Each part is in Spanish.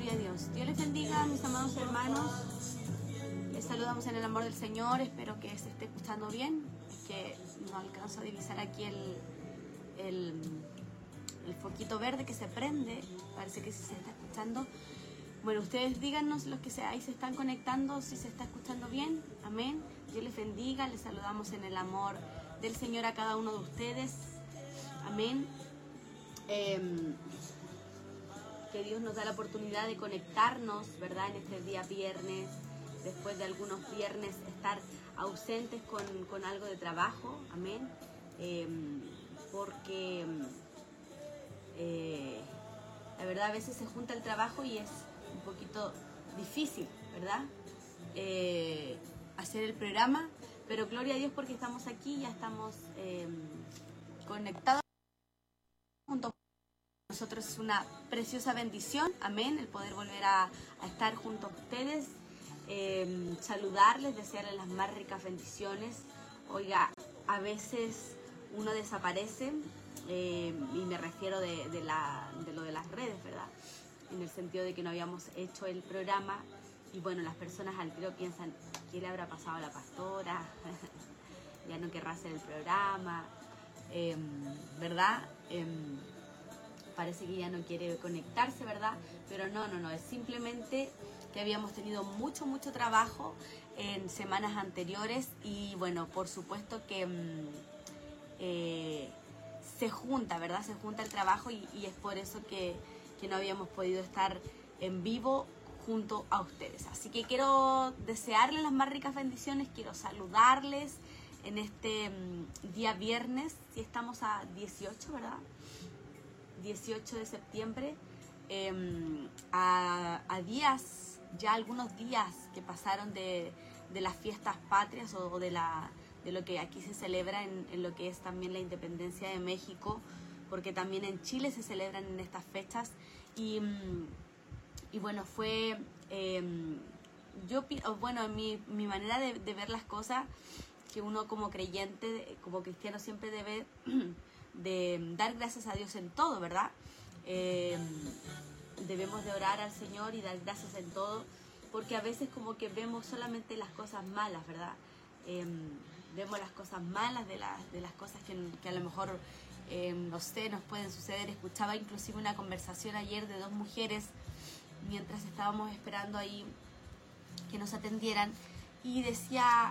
Gloria a Dios. Dios les bendiga, mis amados hermanos. Les saludamos en el amor del Señor. Espero que se esté escuchando bien. Es que no alcanzo a divisar aquí el foquito verde que se prende. Parece que sí se está escuchando. Bueno, ustedes díganos, los que ahí se están conectando, si se está escuchando bien. Amén. Dios les bendiga. Les saludamos en el amor del Señor a cada uno de ustedes. Amén. Que Dios nos da la oportunidad de conectarnos, ¿verdad? En este día viernes, después de algunos viernes estar ausentes con algo de trabajo. Amén. Porque la verdad a veces se junta el trabajo y es un poquito difícil, ¿verdad? Hacer el programa, pero gloria a Dios porque estamos aquí, ya estamos conectados juntos. Nosotros es una preciosa bendición, amén, el poder volver a estar junto a ustedes, saludarles, desearles las más ricas bendiciones. Oiga, a veces uno desaparece, y me refiero de lo de las redes, ¿verdad? En el sentido de que no habíamos hecho el programa y bueno, las personas al tiro piensan, ¿qué le habrá pasado a la pastora? Ya no querrá hacer el programa, ¿verdad? Parece que ya no quiere conectarse, ¿verdad? Pero no, es simplemente que habíamos tenido mucho trabajo en semanas anteriores y bueno, por supuesto que se junta, ¿verdad? Se junta el trabajo y es por eso que no habíamos podido estar en vivo junto a ustedes. Así que quiero desearles las más ricas bendiciones, quiero saludarles en este día viernes, si estamos a 18, ¿verdad? 18 de septiembre, a días, ya algunos días que pasaron de las fiestas patrias o de lo que aquí se celebra en lo que es también la independencia de México, porque también en Chile se celebran en estas fechas y bueno, fue mi manera de ver las cosas, que uno como creyente, como cristiano siempre debe de dar gracias a Dios en todo, ¿verdad? Debemos de orar al Señor y dar gracias en todo, porque a veces como que vemos solamente las cosas malas, ¿verdad? Vemos las cosas malas de las cosas que a lo mejor, no sé, nos pueden suceder. Escuchaba inclusive una conversación ayer de dos mujeres mientras estábamos esperando ahí que nos atendieran y decía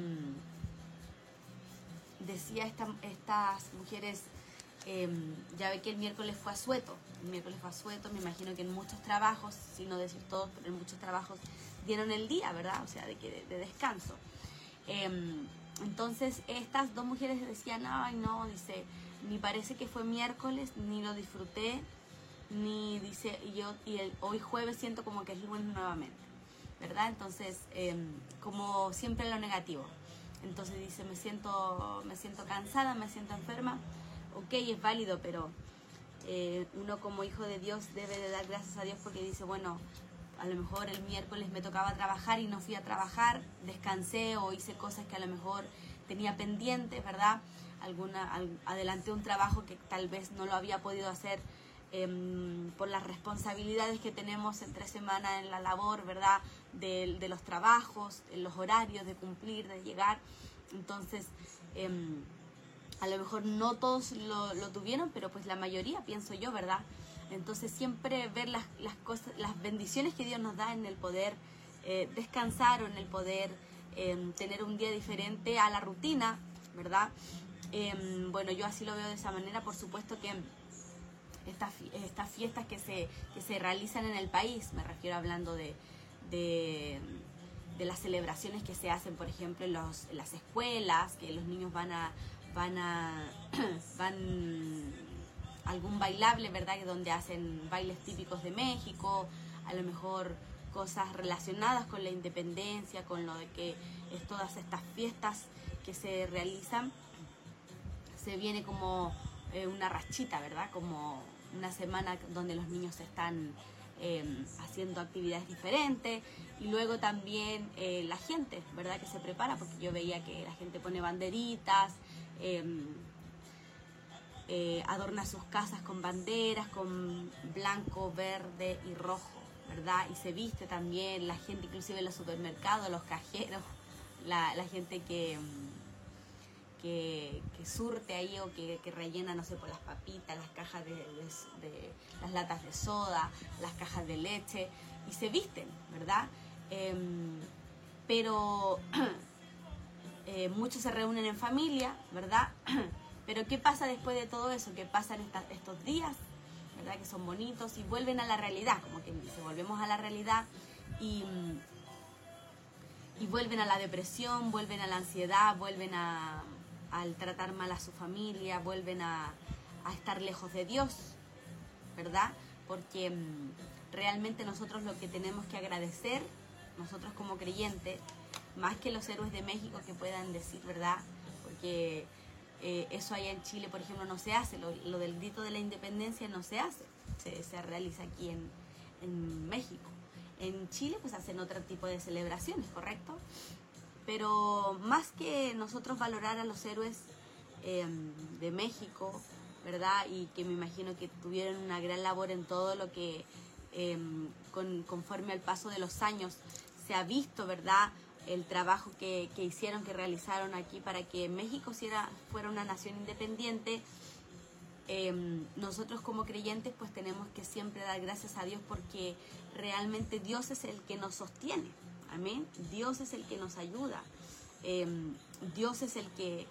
estas mujeres, ya ve que el miércoles fue asueto, me imagino que en muchos trabajos, si no decir todos, pero en muchos trabajos dieron el día, ¿verdad? O sea, de descanso. Entonces estas dos mujeres decían, ay no, dice, ni parece que fue miércoles, ni lo disfruté, ni dice, hoy jueves siento como que es lunes nuevamente, ¿verdad? Entonces, como siempre lo negativo. Entonces dice, me siento cansada, me siento enferma. Ok, es válido, pero uno como hijo de Dios debe de dar gracias a Dios porque dice, bueno, a lo mejor el miércoles me tocaba trabajar y no fui a trabajar, descansé o hice cosas que a lo mejor tenía pendientes, ¿verdad? Adelanté un trabajo que tal vez no lo había podido hacer por las responsabilidades que tenemos entre semana en la labor, ¿verdad? De los trabajos, los horarios de cumplir, de llegar. Entonces, a lo mejor no todos lo tuvieron, pero pues la mayoría, pienso yo, ¿verdad? Entonces siempre ver las cosas, las bendiciones que Dios nos da en el poder descansar o en el poder tener un día diferente a la rutina, ¿verdad? Bueno, yo así lo veo de esa manera. Por supuesto que estas fiestas que se realizan en el país, me refiero hablando de las celebraciones que se hacen, por ejemplo, en las escuelas, que los niños van a algún bailable, ¿verdad? Donde hacen bailes típicos de México, a lo mejor cosas relacionadas con la independencia, con lo de que es todas estas fiestas que se realizan, se viene como una rachita, ¿verdad? Como una semana donde los niños están haciendo actividades diferentes y luego también la gente, ¿verdad? Que se prepara, porque yo veía que la gente pone banderitas, adorna sus casas con banderas, con blanco, verde y rojo, ¿verdad? Y se viste también, la gente inclusive en los supermercados, los cajeros, la gente que surte ahí o que rellena, no sé, por las papitas, las cajas de las latas de soda, las cajas de leche, y se visten, ¿verdad? Pero muchos se reúnen en familia, ¿verdad? Pero ¿qué pasa después de todo eso? ¿Qué pasa en estos días, ¿verdad? Que son bonitos y vuelven a la realidad, como que dice, volvemos a la realidad y vuelven a la depresión, vuelven a la ansiedad, vuelven al tratar mal a su familia, vuelven a estar lejos de Dios, ¿verdad? Porque realmente nosotros lo que tenemos que agradecer, nosotros como creyentes, más que los héroes de México que puedan decir, ¿verdad? Porque eso allá en Chile, por ejemplo, no se hace, lo del grito de la independencia no se hace, se realiza aquí en México. En Chile pues hacen otro tipo de celebraciones, ¿correcto? Pero más que nosotros valorar a los héroes de México, ¿verdad? Y que me imagino que tuvieron una gran labor en todo lo que conforme al paso de los años se ha visto, ¿verdad? El trabajo que hicieron, que realizaron aquí para que México fuera una nación independiente. Nosotros como creyentes pues tenemos que siempre dar gracias a Dios porque realmente Dios es el que nos sostiene, amén. Dios es el que nos ayuda, Dios es el que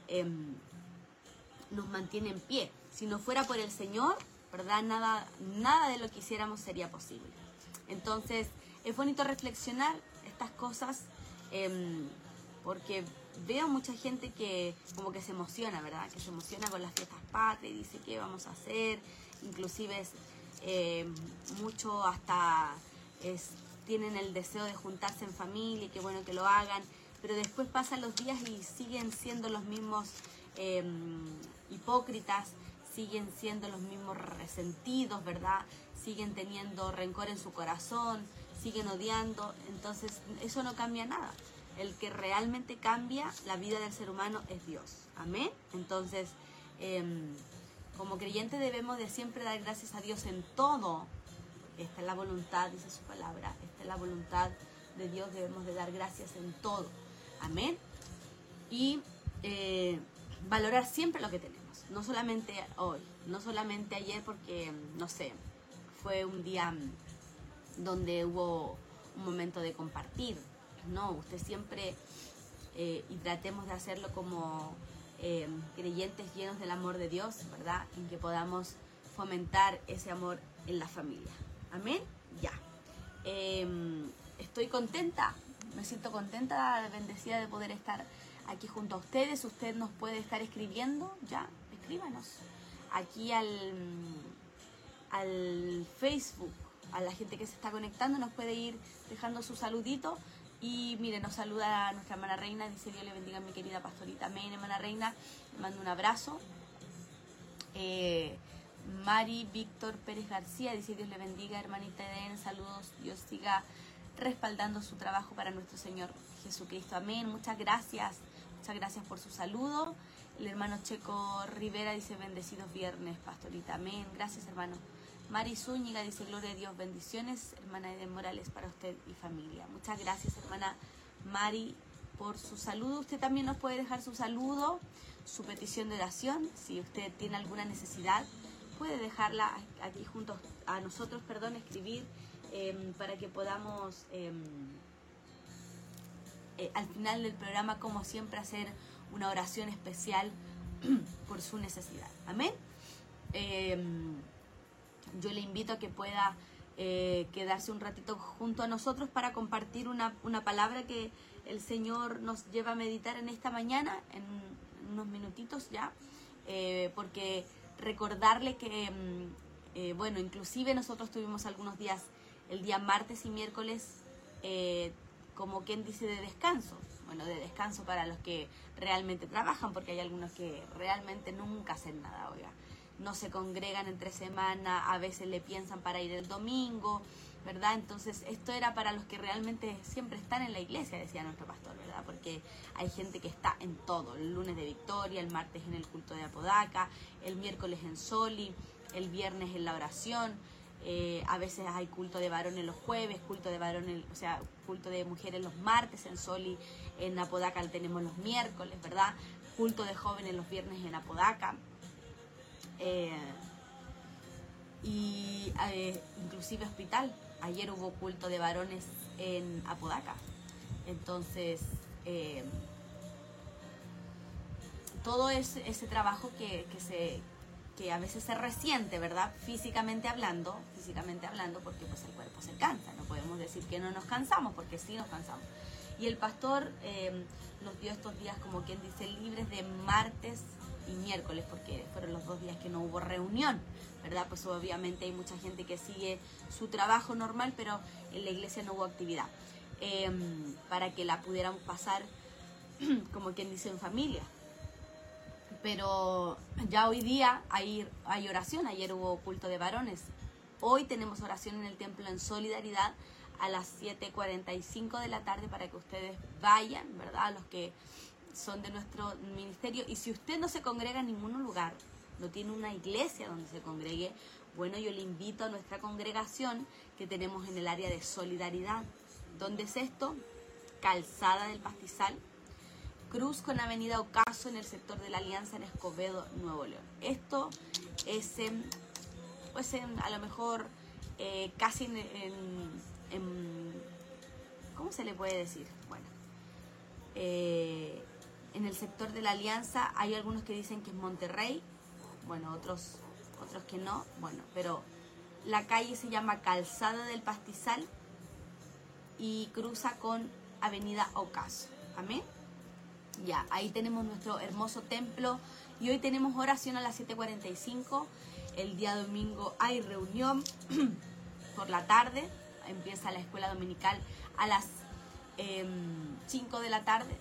nos mantiene en pie. Si no fuera por el Señor, ¿verdad? Nada de lo que hiciéramos sería posible. Entonces es bonito reflexionar estas cosas porque veo mucha gente que como que se emociona, ¿verdad? Que se emociona con las fiestas patrias y dice qué vamos a hacer, inclusive mucho hasta tienen el deseo de juntarse en familia y qué bueno que lo hagan, pero después pasan los días y siguen siendo los mismos hipócritas, siguen siendo los mismos resentidos, ¿verdad? Siguen teniendo rencor en su corazón, siguen odiando, entonces eso no cambia nada. El que realmente cambia la vida del ser humano es Dios, amén. Entonces como creyentes debemos de siempre dar gracias a Dios en todo. Esta es la voluntad, dice su palabra, esta es la voluntad de Dios, debemos de dar gracias en todo, amén. Y valorar siempre lo que tenemos, no solamente hoy, no solamente ayer porque, no sé, fue un día donde hubo un momento de compartir. No, usted siempre, y tratemos de hacerlo como creyentes llenos del amor de Dios, ¿verdad? En que podamos fomentar ese amor en la familia. Amén. Ya. Estoy contenta, me siento contenta, bendecida de poder estar aquí junto a ustedes. Usted nos puede estar escribiendo, ya, escríbanos aquí al Facebook, a la gente que se está conectando, nos puede ir dejando su saludito. Y mire, nos saluda nuestra hermana Reina, dice Dios le bendiga a mi querida pastorita. Amén, hermana Reina, le mando un abrazo. Mari Víctor Pérez García dice Dios le bendiga, hermanita Eden, saludos, Dios siga respaldando su trabajo para nuestro Señor Jesucristo. Amén, muchas gracias por su saludo. El hermano Checo Rivera dice bendecidos viernes, pastorita. Amén, gracias hermano. Mari Zúñiga dice gloria a Dios, bendiciones, hermana Eden Morales, para usted y familia. Muchas gracias, hermana Mari, por su saludo. Usted también nos puede dejar su saludo, su petición de oración. Si usted tiene alguna necesidad, puede dejarla aquí junto a nosotros, escribir para que podamos al final del programa, como siempre, hacer una oración especial por su necesidad. Amén. Yo le invito a que pueda quedarse un ratito junto a nosotros para compartir una palabra que el Señor nos lleva a meditar en esta mañana, en unos minutitos ya, porque recordarle que, bueno, inclusive nosotros tuvimos algunos días, el día martes y miércoles, como quien dice, de descanso. Bueno, de descanso para los que realmente trabajan, porque hay algunos que realmente nunca hacen nada, oiga. No se congregan entre semana, a veces le piensan para ir el domingo, ¿verdad? Entonces esto era para los que realmente siempre están en la iglesia, decía nuestro pastor, ¿verdad? Porque hay gente que está en todo, el lunes de Victoria, el martes en el culto de Apodaca, el miércoles en Soli, el viernes en la oración, A veces hay culto de varones los jueves, culto de varones, o sea, culto de mujeres los martes en Soli, en Apodaca tenemos los miércoles, ¿verdad? Culto de jóvenes los viernes en Apodaca. Inclusive hospital. Ayer hubo culto de varones en Apodaca. Entonces, todo ese trabajo que a veces se resiente, ¿verdad? Físicamente hablando, porque pues el cuerpo se cansa. No podemos decir que no nos cansamos, porque sí nos cansamos. Y el pastor nos dio estos días, como quien dice, libres de martes y miércoles, porque fueron los 2 días que no hubo reunión, ¿verdad? Pues obviamente hay mucha gente que sigue su trabajo normal, pero en la iglesia no hubo actividad, para que la pudiéramos pasar, como quien dice, en familia. Pero ya hoy día hay oración. Ayer hubo culto de varones. Hoy tenemos oración en el templo en Solidaridad a las 7:45 de la tarde para que ustedes vayan, ¿verdad? Los que son de nuestro ministerio. Y si usted no se congrega en ningún lugar, no tiene una iglesia donde se congregue, bueno, yo le invito a nuestra congregación que tenemos en el área de Solidaridad. ¿Dónde es esto? Calzada del Pastizal, cruz con Avenida Ocaso, en el sector de la Alianza, en Escobedo, Nuevo León. Esto es a lo mejor casi ¿cómo se le puede decir? Bueno, en el sector de la Alianza. Hay algunos que dicen que es Monterrey, bueno, otros que no, bueno, pero la calle se llama Calzada del Pastizal y cruza con Avenida Ocaso. Amén. Ya, ahí tenemos nuestro hermoso templo y hoy tenemos oración a las 7:45. El día domingo hay reunión por la tarde. Empieza la escuela dominical a las 5 de la tarde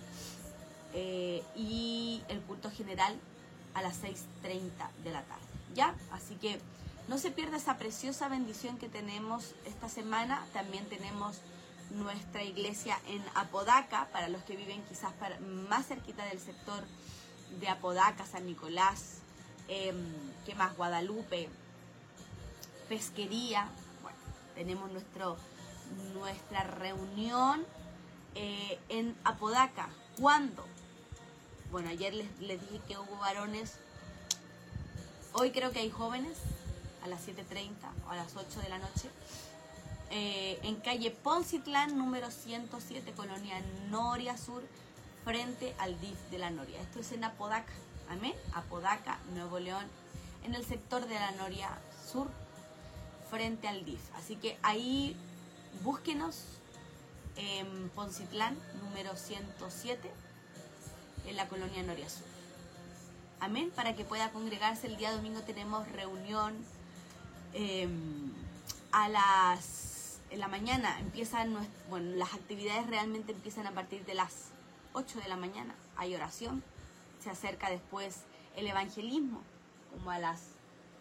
y el culto general a las 6:30 de la tarde. ¿Ya? Así que no se pierda esa preciosa bendición que tenemos esta semana. También tenemos nuestra iglesia en Apodaca, para los que viven quizás más cerquita del sector de Apodaca, San Nicolás, ¿qué más? Guadalupe, Pesquería. Bueno, tenemos nuestra reunión en Apodaca. ¿Cuándo? Bueno, ayer les dije que hubo varones. Hoy creo que hay jóvenes a las 7:30 o a las 8 de la noche. En calle Poncitlán, número 107, Colonia Noria Sur, frente al DIF de la Noria. Esto es en Apodaca, amén, Apodaca, Nuevo León, en el sector de la Noria Sur, frente al DIF. Así que ahí búsquenos en Poncitlán, número 107, en la Colonia Noria Sur. Amén, para que pueda congregarse. El día domingo tenemos reunión en la mañana. Las actividades realmente empiezan a partir de las 8 de la mañana. Hay oración, se acerca después el evangelismo, como a las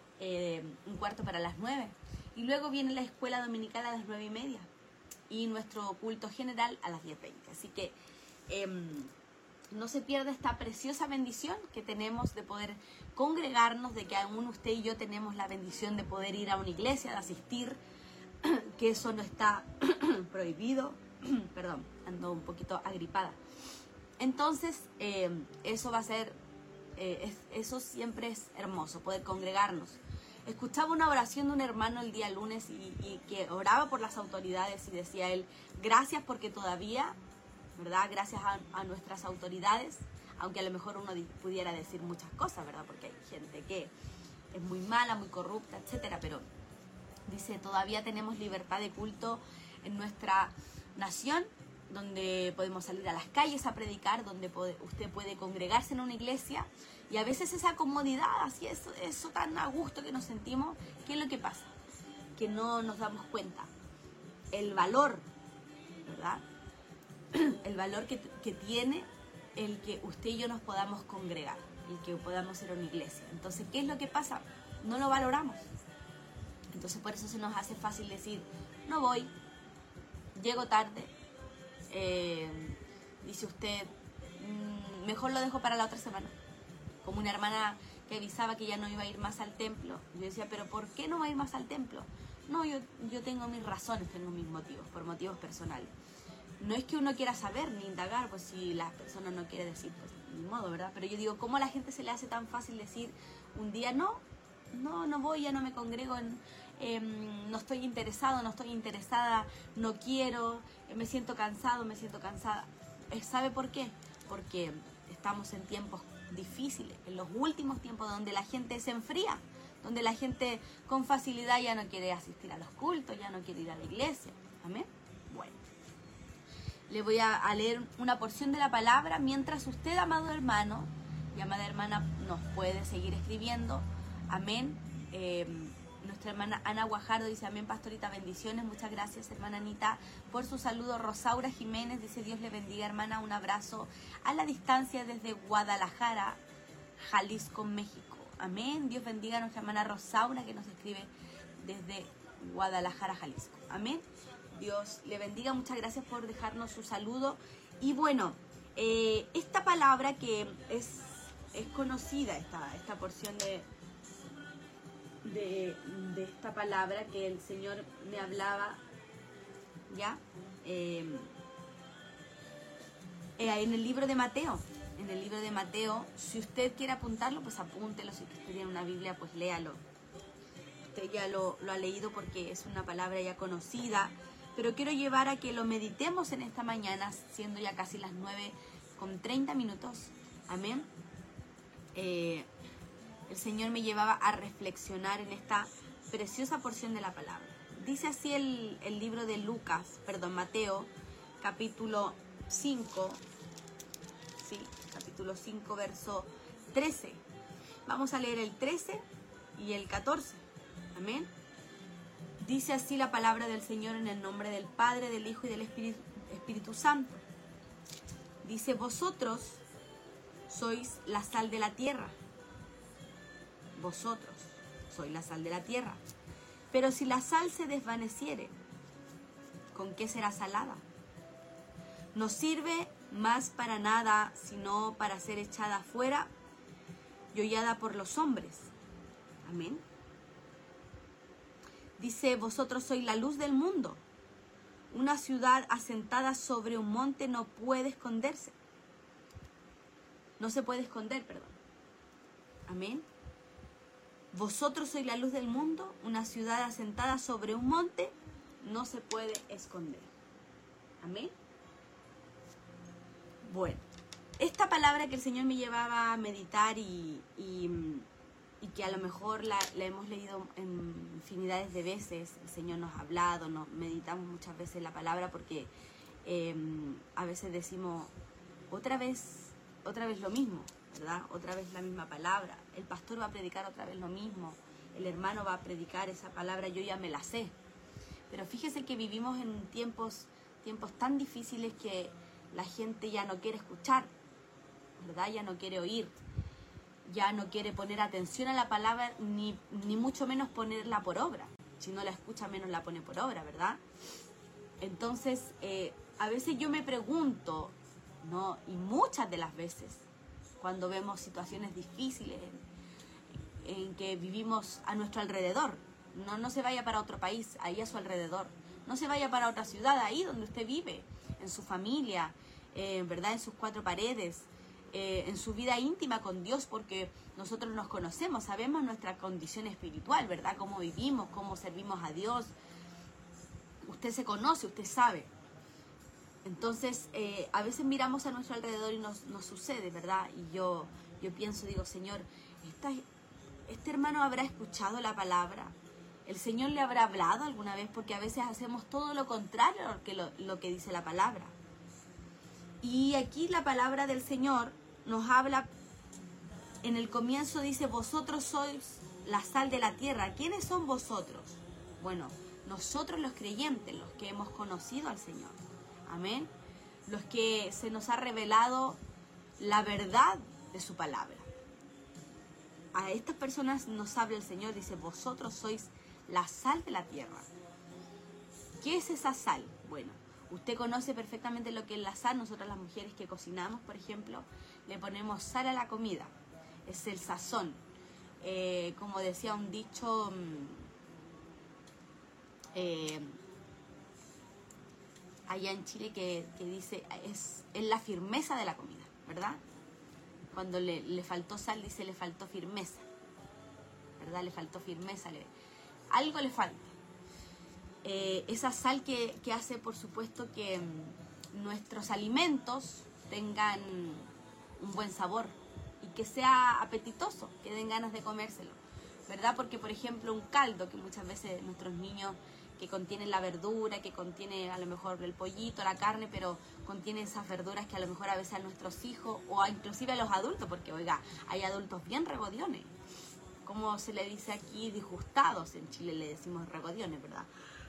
8:45, y luego viene la escuela dominical a las 9:30 y nuestro culto general a las 10:20. Así que no se pierda esta preciosa bendición que tenemos de poder congregarnos, de que aún usted y yo tenemos la bendición de poder ir a una iglesia, de asistir, que eso no está prohibido. Perdón, ando un poquito agripada. Entonces, eso va a ser, eso siempre es hermoso, poder congregarnos. Escuchaba una oración de un hermano el día lunes y que oraba por las autoridades y decía él, gracias porque todavía, ¿verdad? Gracias a nuestras autoridades, aunque a lo mejor uno pudiera decir muchas cosas, ¿verdad? Porque hay gente que es muy mala, muy corrupta, etcétera, pero dice, todavía tenemos libertad de culto en nuestra nación, donde podemos salir a las calles a predicar, donde usted puede congregarse en una iglesia, y a veces esa comodidad, así eso tan a gusto que nos sentimos, ¿qué es lo que pasa? Que no nos damos cuenta. El valor, ¿verdad? El valor que tiene el que usted y yo nos podamos congregar, el que podamos ir a una iglesia. Entonces, ¿qué es lo que pasa? No lo valoramos. Entonces por eso se nos hace fácil decir, no voy, llego tarde, dice usted, mejor lo dejo para la otra semana. Como una hermana que avisaba que ya no iba a ir más al templo. Yo decía, pero ¿por qué no va a ir más al templo? No, yo tengo mis razones, tengo mis motivos, por motivos personales. No es que uno quiera saber ni indagar, pues si la persona no quiere decir, pues ni modo, ¿verdad? Pero yo digo, ¿cómo a la gente se le hace tan fácil decir un día no voy, ya no me congrego, no estoy interesado, no estoy interesada, no quiero, me siento cansado, me siento cansada? ¿Sabe por qué? Porque estamos en tiempos difíciles, en los últimos tiempos donde la gente se enfría, donde la gente con facilidad ya no quiere asistir a los cultos, ya no quiere ir a la iglesia. Amén. Bueno, le voy a leer una porción de la palabra mientras usted, amado hermano y amada hermana, nos puede seguir escribiendo. Amén. Nuestra hermana Ana Guajardo dice, amén, pastorita, bendiciones. Muchas gracias, hermana Anita, por su saludo. Rosaura Jiménez dice, Dios le bendiga, hermana, un abrazo a la distancia desde Guadalajara, Jalisco, México. Amén. Dios bendiga a nuestra hermana Rosaura, que nos escribe desde Guadalajara, Jalisco. Amén. Dios le bendiga. Muchas gracias por dejarnos su saludo. Y bueno, esta palabra que es conocida, esta porción de esta palabra que el Señor me hablaba, ¿ya? En el libro de Mateo. En el libro de Mateo, si usted quiere apuntarlo, pues apúntelo. Si usted tiene una Biblia, pues léalo. Usted ya lo ha leído porque es una palabra ya conocida, pero quiero llevar a que lo meditemos en esta mañana, siendo ya casi las 9:30. Amén. El Señor me llevaba a reflexionar en esta preciosa porción de la palabra. Dice así el libro de Mateo, capítulo 5, sí, capítulo 5, verso 13. Vamos a leer el 13 y el 14. Amén. Dice así la palabra del Señor en el nombre del Padre, del Hijo y del Espíritu Santo. Dice, vosotros sois la sal de la tierra. Vosotros sois la sal de la tierra. Pero si la sal se desvaneciere, ¿con qué será salada? No sirve más para nada, sino para ser echada afuera y hollada por los hombres. Amén. Dice, vosotros sois la luz del mundo. Una ciudad asentada sobre un monte no puede esconderse. No se puede esconder, perdón. Amén. Vosotros sois la luz del mundo, una ciudad asentada sobre un monte no se puede esconder. Amén. Bueno, esta palabra que el Señor me llevaba a meditar y que a lo mejor la hemos leído en infinidades de veces, el Señor nos ha hablado, meditamos muchas veces la palabra porque a veces decimos otra vez lo mismo, ¿verdad? Otra vez la misma palabra. El pastor va a predicar otra vez lo mismo. El hermano va a predicar esa palabra, yo ya me la sé. Pero fíjese que vivimos en tiempos tan difíciles que la gente ya no quiere escuchar, ¿verdad? Ya no quiere oír. Ya no quiere poner atención a la palabra, ni mucho menos ponerla por obra. Si no la escucha, menos la pone por obra, ¿verdad? Entonces, a veces yo me pregunto, ¿no? Y muchas de las veces, cuando vemos situaciones difíciles en que vivimos a nuestro alrededor, no se vaya para otro país, ahí a su alrededor, no se vaya para otra ciudad, ahí donde usted vive, en su familia, ¿verdad? En sus cuatro paredes, en su vida íntima con Dios, porque nosotros nos conocemos, sabemos nuestra condición espiritual, ¿verdad? Cómo vivimos, cómo servimos a Dios. Usted se conoce, usted sabe. Entonces, a veces miramos a nuestro alrededor y nos sucede, ¿verdad? Y yo pienso, digo, Señor, ¿este hermano habrá escuchado la palabra? ¿El Señor le habrá hablado alguna vez? Porque a veces hacemos todo lo contrario a lo que dice la palabra. Y aquí la palabra del Señor nos habla, en el comienzo dice, vosotros sois la sal de la tierra. ¿Quiénes son vosotros? Bueno, nosotros los creyentes, los que hemos conocido al Señor. Amén. Los que se nos ha revelado la verdad de su palabra. A estas personas nos habla el Señor, dice, vosotros sois la sal de la tierra. ¿Qué es esa sal? Bueno, usted conoce perfectamente lo que es la sal. Nosotras las mujeres que cocinamos, por ejemplo, le ponemos sal a la comida. Es el sazón. Como decía un dicho, allá en Chile que dice, es la firmeza de la comida, ¿verdad? Cuando le faltó sal, dice, le faltó firmeza, ¿verdad? Le faltó firmeza, algo le falta. Esa sal que hace, por supuesto, que nuestros alimentos tengan un buen sabor y que sea apetitoso, que den ganas de comérselo, ¿verdad? Porque, por ejemplo, un caldo que muchas veces nuestros niños, que contiene la verdura, que contiene a lo mejor el pollito, la carne, pero contiene esas verduras que a lo mejor a veces a nuestros hijos o inclusive a los adultos, porque oiga, hay adultos bien regodiones, como se le dice aquí, disgustados, en Chile le decimos regodiones, ¿verdad?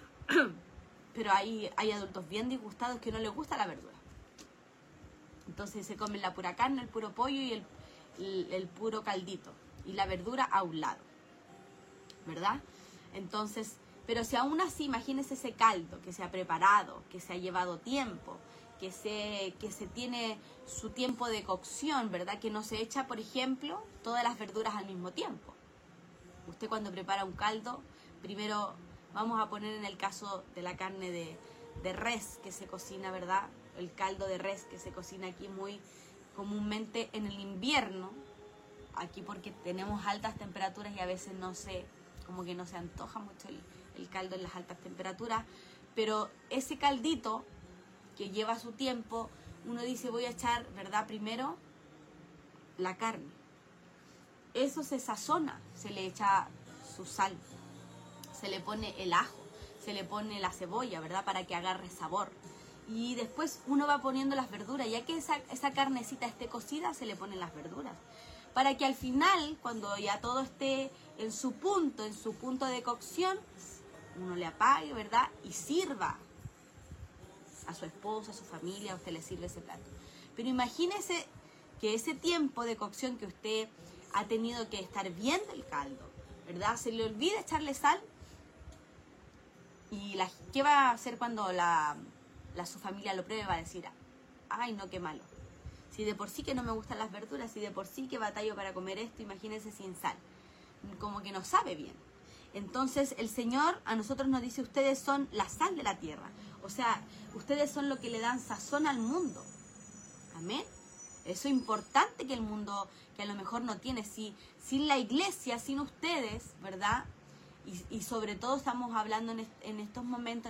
Pero hay adultos bien disgustados que no les gusta la verdura. Entonces se comen la pura carne, el puro pollo y el puro caldito. Y la verdura a un lado, ¿verdad? Entonces, pero si aún así, imagínense ese caldo que se ha preparado, que se ha llevado tiempo, que se tiene su tiempo de cocción, ¿verdad? Que no se echa, por ejemplo, todas las verduras al mismo tiempo. Usted cuando prepara un caldo, primero vamos a poner en el caso de la carne de res que se cocina, ¿verdad? El caldo de res que se cocina aquí muy comúnmente en el invierno, aquí porque tenemos altas temperaturas y a veces como que no se antoja mucho el caldo en las altas temperaturas, pero ese caldito que lleva su tiempo, uno dice voy a echar, ¿verdad? Primero la carne. Eso se sazona, se le echa su sal, se le pone el ajo, se le pone la cebolla, ¿verdad? Para que agarre sabor. Y después uno va poniendo las verduras, ya que esa carnecita esté cocida, se le ponen las verduras. Para que al final, cuando ya todo esté en su punto de cocción, uno le apague, ¿verdad? Y sirva a su esposo, a su familia, a usted le sirve ese plato. Pero imagínese que ese tiempo de cocción que usted ha tenido que estar viendo el caldo, ¿verdad? Se le olvida echarle sal. ¿Y qué va a hacer cuando su familia lo pruebe? Va a decir, ay no, qué malo. Si de por sí que no me gustan las verduras, si de por sí que batallo para comer esto, imagínense sin sal. Como que no sabe bien. Entonces el Señor a nosotros nos dice, ustedes son la sal de la tierra. O sea, ustedes son lo que le dan sazón al mundo. Amén. Eso es importante que el mundo, que a lo mejor no tiene, sin la iglesia, sin ustedes, ¿verdad? Y sobre todo estamos hablando en estos momentos